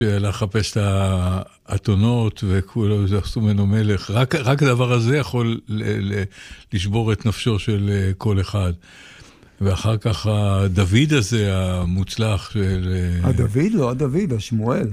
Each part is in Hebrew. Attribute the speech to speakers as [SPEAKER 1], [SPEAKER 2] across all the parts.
[SPEAKER 1] לחפש את האתונות וכולו, זה עשו ממנו מלך. רק הדבר הזה יכול לשבור את נפשו של כל אחד. ואחר כך הדוד הזה, המוצלח של...
[SPEAKER 2] הדוד? לא הדוד, השמואל.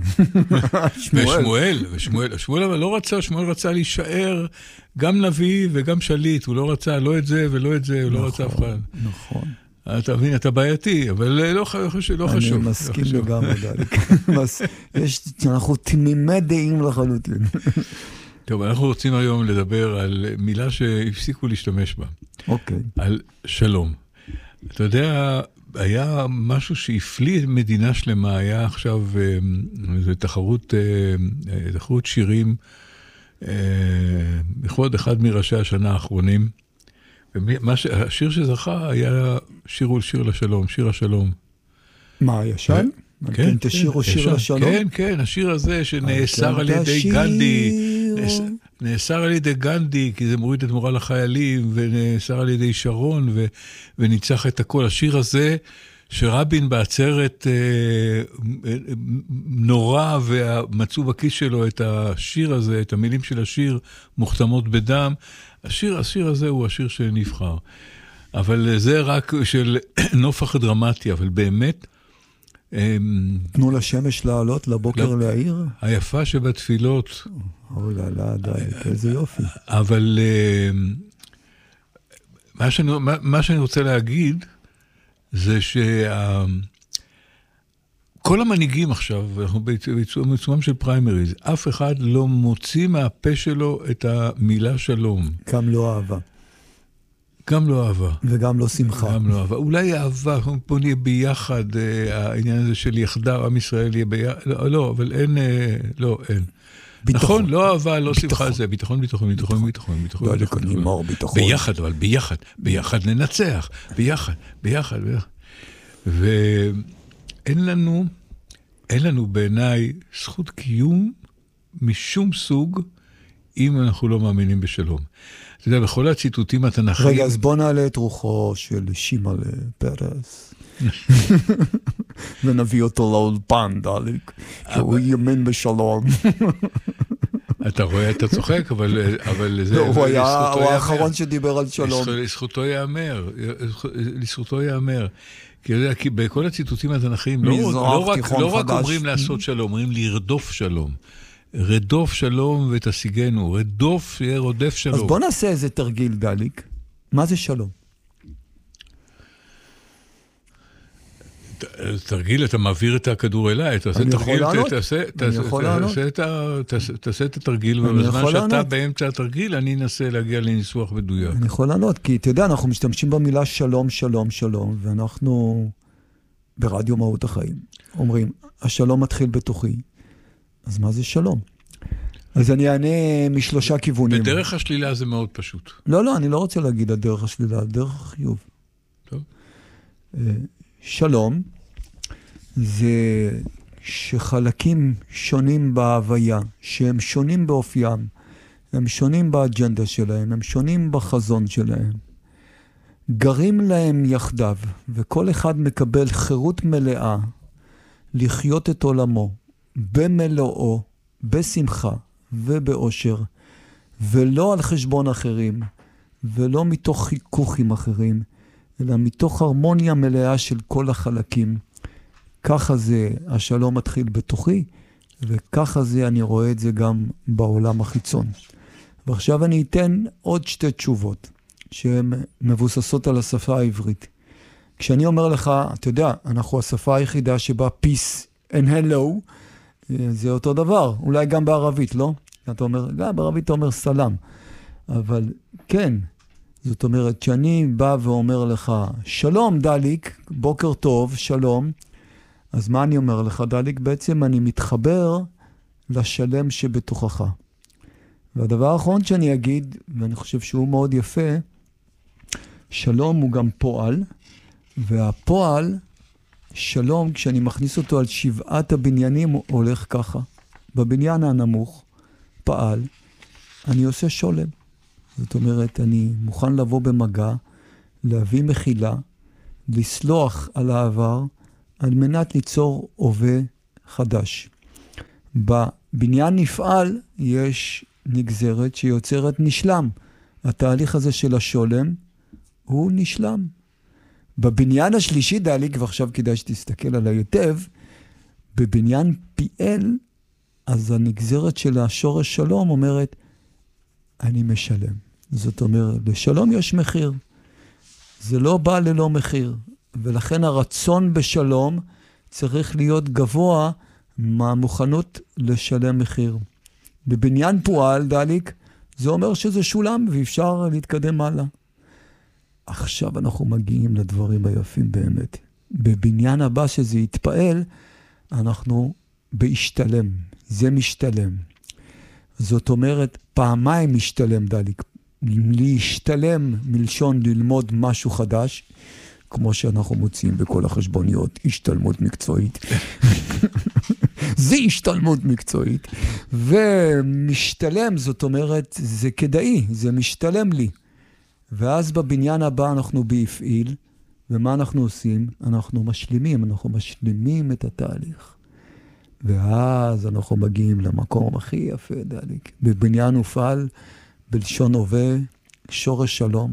[SPEAKER 1] ושמואל אבל לא רצה, שמואל רצה להישאר גם נביא וגם שליט. הוא לא רצה לא את זה ולא את זה, הוא לא רצה אף אחד.
[SPEAKER 2] נכון.
[SPEAKER 1] אתה מבין, אתה בעייתי, אבל לא חשוב.
[SPEAKER 2] אני מסכים לגמרי, דליק. אנחנו תמימי דעים לחלוטין.
[SPEAKER 1] טוב, אנחנו רוצים היום לדבר על מילה שהפסיקו להשתמש בה.
[SPEAKER 2] אוקיי.
[SPEAKER 1] על שלום. אתה יודע, היה משהו שהפליא מדינה שלמה, היה עכשיו תחרות שירים, לכבוד אחד מראשי השנה האחרונים, השיר שזכה היה שיר לשלום, שיר השלום.
[SPEAKER 2] מה, ישן? כן, תשירו שיר לשלום?
[SPEAKER 1] כן, השיר הזה שנאסר על ידי גנדי, נאסר על ידי גנדי, כי זה מוריד את מורל החיילים, ונאסר על ידי שרון, וניצח את הכל. השיר הזה, שרבין בעצרת נורא, ומצאו בכיס שלו את השיר הזה, את המילים של השיר, מוכתמות בדם. השיר הזה הוא השיר שנבחר. אבל זה רק של נופח דרמטי, אבל באמת,
[SPEAKER 2] תנו לשמש לעלות, לבוקר להעיר.
[SPEAKER 1] היפה שבתפילות.
[SPEAKER 2] אוי, לא, די, איזה יופי.
[SPEAKER 1] אבל מה שאני רוצה להגיד, זה כל המנהיגים עכשיו, אנחנו בעיצומם של פריימריז, אף אחד לא מוציא מהפה שלו את המילה שלום.
[SPEAKER 2] גם לא אהבה.
[SPEAKER 1] גם לא אהבה.
[SPEAKER 2] וגם לא שמחה.
[SPEAKER 1] גם לא אהבה. אולי אהבה, פה נהיה ביחד, העניין הזה של יחדיו, עם ישראל יהיה ביחד. לא, אבל אין, לא, אין. נכון, לא אהבה, לא שמחה, זה ביטחון. ביחד, אבל ביחד ננצח. ביחד. ואין לנו בעיניי זכות קיום משום סוג, אם אנחנו לא מאמינים בשלום. אתה יודע, בכל הציטוטים התנ"כיים...
[SPEAKER 2] רגע, אז בוא נעלה את רוחו של שימאל פרס. ונביא אותו לאולפן, דליק. שהוא יאמין בשלום.
[SPEAKER 1] אתה רואה, אתה צוחק, אבל זה...
[SPEAKER 2] הוא האחרון שדיבר על שלום.
[SPEAKER 1] לזכותו יאמר. כי בכל הציטוטים התנ"כיים לא רק אומרים לעשות שלום, אומרים לרדוף שלום. רדוף שלום ותשיגנו, רדוף יהיה רודף שלום.
[SPEAKER 2] אז בוא נעשה איזה תרגיל, דליק. מה זה שלום?
[SPEAKER 1] תרגיל, אתה מעביר את הכדור אליי, תעשה את התרגיל, ובזמן שאתה באמצע התרגיל, אני אנסה להגיע לניסוח מדויק.
[SPEAKER 2] אני יכול לענות, כי אתה יודע, אנחנו משתמשים במילה שלום, ואנחנו ברדיו מהות החיים אומרים, השלום מתחיל בתוכי. אז מה זה שלום? אז אני אענה משלושה כיוונים.
[SPEAKER 1] בדרך השלילה זה מאוד פשוט.
[SPEAKER 2] לא, אני לא רוצה להגיד על דרך השלילה, על דרך החיוב.
[SPEAKER 1] טוב.
[SPEAKER 2] שלום זה שחלקים שונים בהוויה, שהם שונים באופיים, הם שונים באג'נדה שלהם, הם שונים בחזון שלהם, גרים להם יחדיו, וכל אחד מקבל חירות מלאה לחיות את עולמו במלואו, בשמחה ובאושר, ולא על חשבון אחרים, ולא מתוך חיכוכים אחרים, אלא מתוך הרמוניה מלאה של כל החלקים. ככה זה, השלום מתחיל בתוכי, וככה זה, אני רואה את זה גם בעולם החיצון. ועכשיו אני אתן עוד שתי תשובות, שהן מבוססות על השפה העברית. כשאני אומר לך, אתה יודע, אנחנו השפה היחידה שבה peace and hello, זה אותו דבר, אולי גם בערבית, לא? אתה אומר, גם בערבית אתה אומר סלם, אבל כן, זאת אומרת, שאני בא ואומר לך, שלום דליק, בוקר טוב, שלום, אז מה אני אומר לך דליק? בעצם אני מתחבר לשלם שבתוכך. והדבר האחרון שאני אגיד, ואני חושב שהוא מאוד יפה, שלום הוא גם פועל, והפועל, שלום, כשאני מכניס אותו על 7 הבניינים, הוא הולך ככה. בבניין הנמוך, פעל, אני עושה שולם. זאת אומרת, אני מוכן לבוא במגע, להביא מחילה, לסלוח על העבר, על מנת ליצור הווה חדש. בבניין נפעל יש נגזרת שיוצרת נשלם. התהליך הזה של השולם הוא נשלם. בבניין השלישי דליק, ועכשיו כדאי שתסתכל עליי היטב, בבניין פיאל, אז הנגזרת של השורש שלום אומרת, אני משלם. זאת אומרת, לשלום יש מחיר. זה לא בא ללא מחיר. ולכן הרצון בשלום צריך להיות גבוה מהמוכנות לשלם מחיר. בבניין פועל, דליק, זה אומר שזה שולם ואפשר להתקדם הלאה. עכשיו אנחנו מגיעים לדברים היפים באמת. בבניין הבא שזה יתפעל, אנחנו בהשתלם. זה משתלם. זאת אומרת, פעמיים משתלם, דליק. להשתלם מלשון ללמוד משהו חדש, כמו שאנחנו מוצאים בכל החשבוניות, השתלמות מקצועית. זה השתלמות מקצועית. ומשתלם, זאת אומרת, זה כדאי, זה משתלם לי. ואז בבניין הבא אנחנו בהפעיל, ומה אנחנו עושים? אנחנו משלימים את התהליך. ואז אנחנו מגיעים למקום הכי יפה, דליק. בבניין הופעל, בלשון הווה, שורש שלום.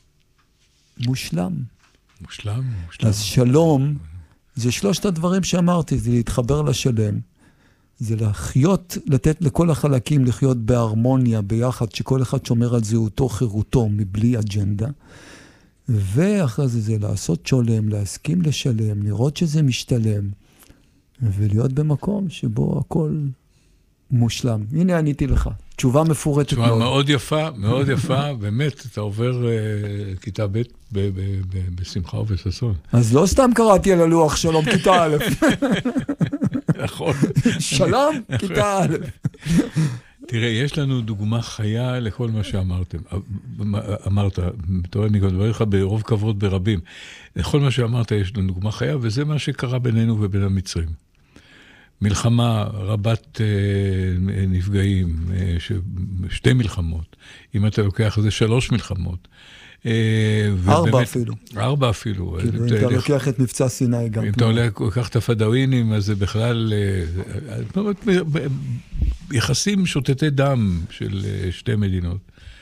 [SPEAKER 2] מושלם.
[SPEAKER 1] מושלם.
[SPEAKER 2] אז שלום, זה שלושת הדברים שאמרתי, זה להתחבר לשלם. זה לתת לכל החלקים לחיות בהרמוניה, ביחד, שכל אחד שומר על זהותו, חירותו, מבלי אג'נדה. ואחרי זה לעשות שולם, להסכים לשלם, לראות שזה משתלם, ולהיות במקום שבו הכל מושלם. הנה עניתי לך. תשובה מפורטת מאוד.
[SPEAKER 1] תשובה מאוד יפה, מאוד יפה. באמת, אתה עובר כיתה ב' בשמחה ובששון.
[SPEAKER 2] אז לא סתם קראתי על הלוח שלום כיתה א'.
[SPEAKER 1] נכון.
[SPEAKER 2] שלום כיתה א'.
[SPEAKER 1] תראה, יש לנו דוגמה חיה לכל מה שאמרתם. אמרת, אני גם מדבר לך ברוב כבוד ברבים. לכל מה שאמרת יש לנו דוגמה חיה, וזה מה שקרה בינינו ובין המצרים. מלחמה רבת נפגעים, שתי מלחמות. אם אתה לוקח את זה 3 מלחמות.
[SPEAKER 2] 4 אפילו.
[SPEAKER 1] 4 אפילו.
[SPEAKER 2] כאילו, אם אתה לוקח את מבצע סיני גם.
[SPEAKER 1] אם אתה לוקח את הפדאווינים, אז זה בכלל יחסים שוטטי דם של 2 מדינות.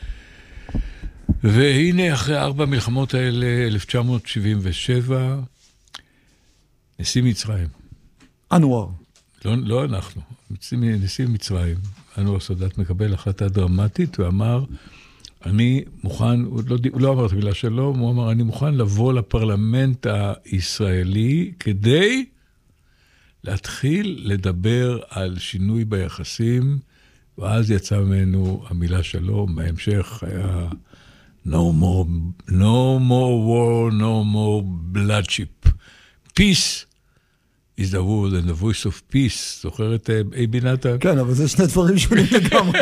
[SPEAKER 1] והנה אחרי 4 מלחמות האלה, 1977, נשיא מצרים.
[SPEAKER 2] אנואר.
[SPEAKER 1] לא אנחנו, נשיא מצרים, אנואר סאדאת מקבל החלטה דרמטית, ואמר, אני מוכן, הוא לא אמר את המילה שלו, הוא אמר, אני מוכן לבוא לפרלמנט הישראלי, כדי להתחיל לדבר על שינוי ביחסים, ואז יצא ממנו המילה שלום, בהמשך היה, no more war, no more bloodshed. Peace is the word and the voice of peace. זוכרת בינת?
[SPEAKER 2] כן, אבל זה שני דברים שונים לגמרי.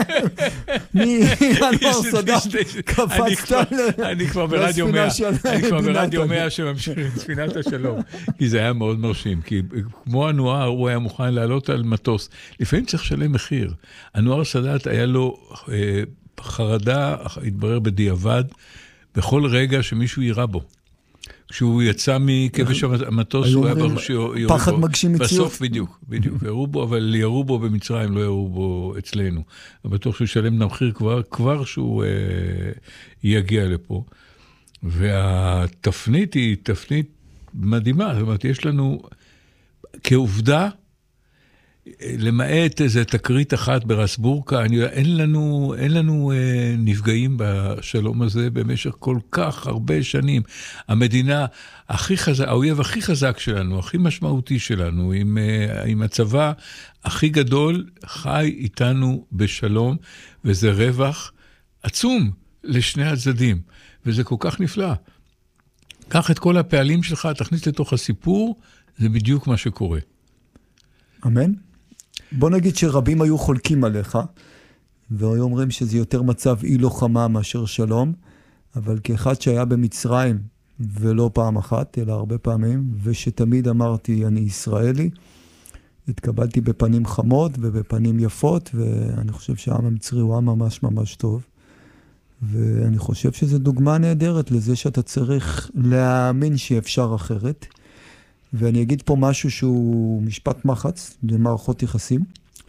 [SPEAKER 2] אנואר סאדאת קפצת
[SPEAKER 1] אני כבר ברדיו 100 שממשיך לספינת השלום. כי זה היה מאוד מרשים. כי כמו אנואר, הוא היה מוכן לעלות על מטוס. לפעמים צריך לשלם מחיר. אנואר סאדאת היה לו חרדה, התברר בדיעבד, בכל רגע שמישהו יירה בו. כשהוא יצא מכבש המטוס, הוא היה ברור שיורו בו.
[SPEAKER 2] פחד מגשים מציאות.
[SPEAKER 1] בסוף בדיוק, ירו בו, אבל ירו בו במצרים, לא ירו בו אצלנו. בטוח שהוא ישלם למחיר כבר שהוא יגיע לפה. והתפנית היא תפנית מדהימה. זאת אומרת, יש לנו כעובדה, למעט איזו תקרית אחת ברסבורקה, אין לנו נפגעים בשלום הזה במשך כל כך הרבה שנים. המדינה הכי חזק, האויב הכי חזק שלנו, הכי משמעותי שלנו, עם הצבא הכי גדול, חי איתנו בשלום, וזה רווח עצום לשני הצדדים, וזה כל כך נפלא. קח את כל הפעלים שלך, תכניס לתוך הסיפור, זה בדיוק מה שקורה.
[SPEAKER 2] אמן. בוא נגיד שרבים היו חולקים עליך, והיו אומרים שזה יותר מצב אי לוחמה מאשר שלום, אבל כאחד שהיה במצרים, ולא פעם אחת, אלא הרבה פעמים, ושתמיד אמרתי, אני ישראלי, התקבלתי בפנים חמות ובפנים יפות, ואני חושב שהעם המצרי הוא עם ממש ממש טוב, ואני חושב שזו דוגמה נהדרת לזה שאתה צריך להאמין שאפשר אחרת, ואני אגיד פה משהו שהוא משפט מחץ למערכות יחסים.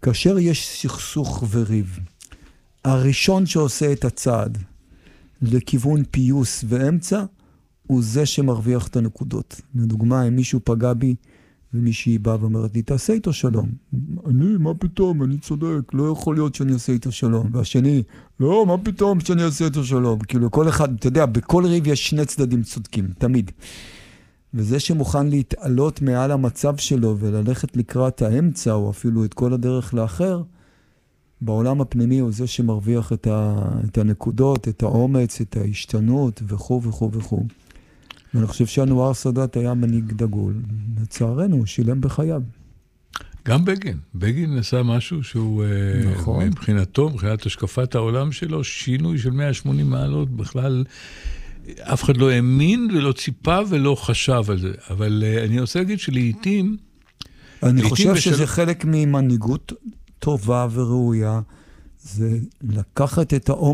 [SPEAKER 2] כאשר יש סכסוך וריב, הראשון שעושה את הצעד לכיוון פיוס ואמצע, הוא זה שמרוויח את הנקודות. לדוגמה, אם מישהו פגע בי, ומישהי באה ואומרת לי, תעשה איתו שלום. אני, מה פתאום, אני צודק, לא יכול להיות שאני אעשה איתו שלום. והשני, לא, מה פתאום שאני אעשה איתו שלום. כאילו, כל אחד, אתה יודע, בכל ריב יש שני צדדים צודקים, תמיד. וזה שמוכן להתעלות מעל המצב שלו, וללכת לקראת האמצע, או אפילו את כל הדרך לאחר, בעולם הפנימי הוא זה שמרוויח את הנקודות, את האומץ, את ההשתנות, וכו' וכו' וכו'. ואני חושב שאנואר סאדאת היה מנהיג דגול. לצערנו, הוא שילם בחייו.
[SPEAKER 1] גם בגין עשה משהו שהוא, נכון. מבחינתו, מבחינת השקפת העולם שלו, שינוי של 180 מעלות, בכלל אף אחד לא האמין ולא ציפה ולא חשב על זה. אבל אני רוצה להגיד שלעיתים...
[SPEAKER 2] אני חושב שזה חלק ממנהיגות טובה וראויה, זה לקחת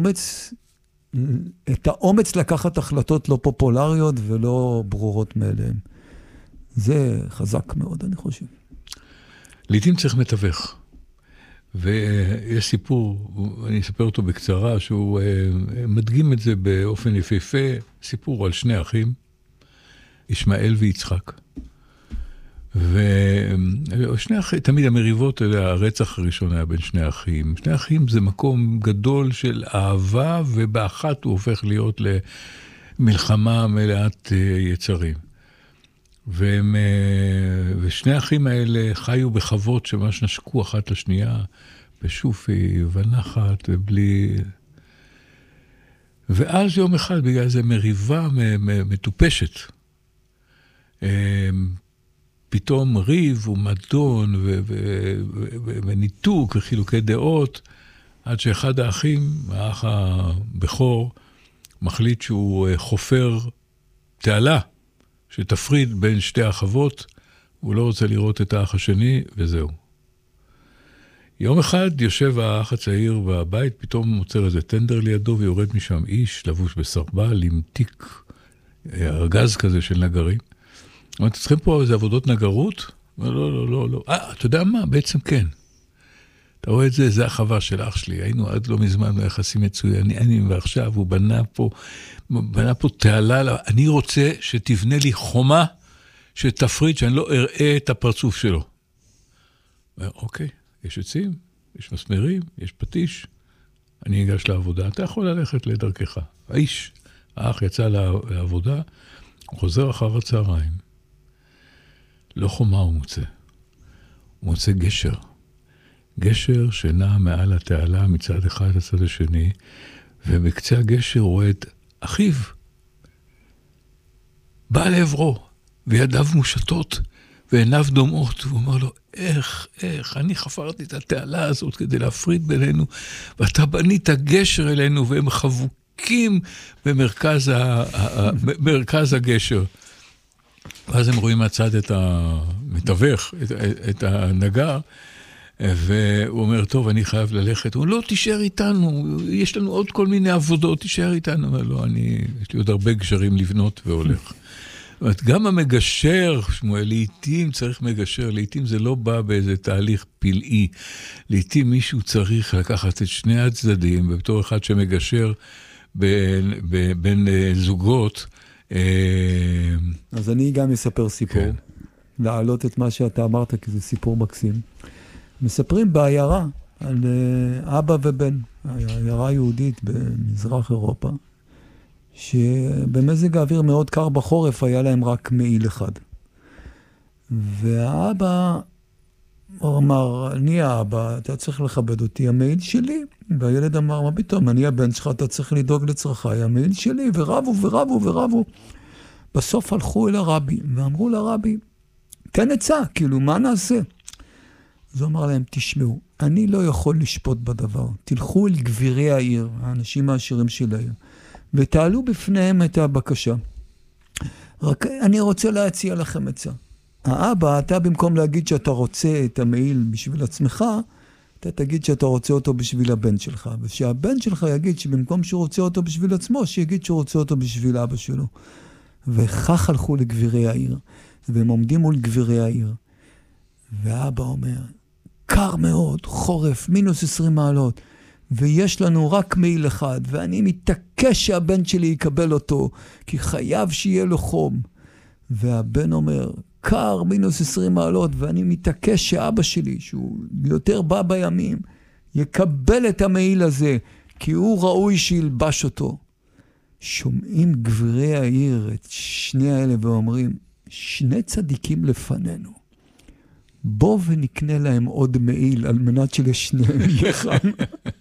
[SPEAKER 2] את האומץ לקחת החלטות לא פופולריות ולא ברורות מאליהן. זה חזק מאוד, אני חושב.
[SPEAKER 1] לעתים צריך מתווך. ויש סיפור, אני אספר אותו בקצרה, שהוא מדגים את זה באופן יפהפה, סיפור על שני אחים, ישמעאל ויצחק. ושני אחים, תמיד המריבות, הרצח הראשון היה בין שני אחים. שני אחים זה מקום גדול של אהבה, ובאחת הוא הופך להיות למלחמה מלאת יצרים. ושני האחים האלה חיו בחוות שממש נשקו אחת לשנייה, בשופי ונחת ובלי... ואז יום אחד, בגלל איזו מריבה מטופשת, פתאום ריב ומדון וניתוק וחילוקי דעות, עד שאחד האחים, האח הבכור, מחליט שהוא חופר תעלה, שתפריד בין שתי החוות, הוא לא רוצה לראות את האח השני, וזהו. יום אחד יושב האח הצעיר בבית, פתאום מוצר איזה טנדר לידו, ויורד משם איש, לבוש בסרבל, עם תיק ארגז כזה של נגרים. אתם צריכים פה איזה עבודות נגרות? לא. אתה יודע מה? בעצם כן. אתה רואה את זה, זה החווה של אח שלי. היינו עד לא מזמן ביחסים מצוינים, ועכשיו הוא בנה פה תעלה. אני רוצה שתבנה לי חומה שתפריד, שאני לא אראה את הפרצוף שלו. אוקיי, יש עצים, יש מסמרים, יש פטיש. אני אגש לעבודה. אתה יכול ללכת לדרכך. האח יצא לעבודה, הוא חוזר אחר הצהריים. לא חומה הוא מוצא. הוא מוצא גשר. גשר שנע מעל התעלה מצד אחד לצד השני, ובקצה הגשר רואה את אחיו. בא לעברו, וידיו מושטות, ועיניו דומעות, והוא אומר לו, איך, אני חפרתי את התעלה הזאת כדי להפריד בינינו, ואתה בנית גשר אלינו, והם חבוקים במרכז הגשר. ואז הם רואים מהצד את המתווך, את הנגר, והוא אומר, טוב, אני חייב ללכת. הוא אומר, לא, תישאר איתנו, יש לנו עוד כל מיני עבודות, תישאר איתנו. הוא אומר, לא, יש לי עוד הרבה גשרים לבנות והולך. זאת אומרת, גם המגשר, שמואל, לעתים צריך מגשר, לעתים זה לא בא באיזה תהליך פלאי. לעתים מישהו צריך לקחת את שני הצדדים, ובתור אחד שמגשר בין זוגות,
[SPEAKER 2] אז אני גם אספר סיפור, כן. להעלות את מה שאתה אמרת, כי זה סיפור מקסים. מספרים בעיירה על אבא ובן, עיירה יהודית במזרח אירופה, שבמזג האוויר מאוד קר בחורף היה להם רק מעיל אחד. והאבא אמר, אני האבא, אתה צריך לכבד אותי, המעיל שלי. והילד אמר, מה פתאום, אני הבן שלך, אתה צריך לדאוג לצרכי, המעיל שלי, ורבו. בסוף הלכו אל הרבי, ואמרו לרבי, תן עצה, כאילו, מה נעשה? אז הוא אמר להם, תשמעו, אני לא יכול לשפוט בדבר. תלכו אל גבירי העיר, האנשים העשירים של העיר, ותעלו בפניהם את הבקשה. רק אני רוצה להציע לכם עצה. האבא, אתה במקום להגיד שאתה רוצה את המעיל בשביל עצמך, אתה תגיד שאתה רוצה אותו בשביל הבן שלך, ושהבן שלך יגיד שבמקום שהוא רוצה אותו בשביל עצמו, שיגיד שהוא רוצה אותו בשביל אבא שלו. וכך הלכו לגבירי העיר, והם עומדים מול גבירי העיר. והאבא אומר, קר מאוד, חורף, מינוס 20 מעלות, ויש לנו רק מעיל אחד, ואני מתעקש שהבן שלי יקבל אותו, כי חייב שיהיה לו חום. והבן אומר, קר, מינוס 20 מעלות, ואני מתעקש שאבא שלי, שהוא יותר בא בימים, יקבל את המעיל הזה, כי הוא ראוי שילבש אותו. שומעים גבירי העיר את שני האלה ואומרים, שני צדיקים לפנינו. בוא ונקנה להם עוד מעיל על מנת שלשניהם יחם.